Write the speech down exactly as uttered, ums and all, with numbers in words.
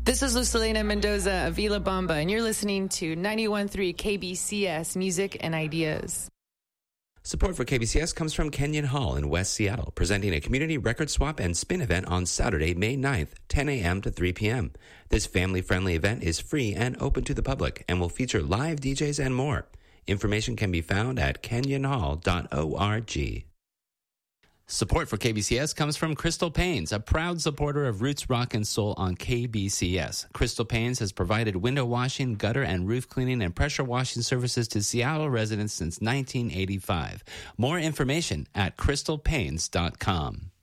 This is Lucilena Mendoza of Vila Bamba, and you're listening to ninety-one point three K B C S Music and Ideas. Support for K B C S comes from Kenyon Hall in West Seattle, presenting a community record swap and spin event on Saturday, May ninth, ten a.m. to three p.m. This family-friendly event is free and open to the public and will feature live D Js and more. Information can be found at kenyon hall dot org. Support for K B C S comes from Crystal Panes, a proud supporter of roots rock and soul on K B C S. Crystal Panes has provided window washing, gutter and roof cleaning, and pressure washing services to Seattle residents since nineteen eighty-five. More information at crystal panes dot com.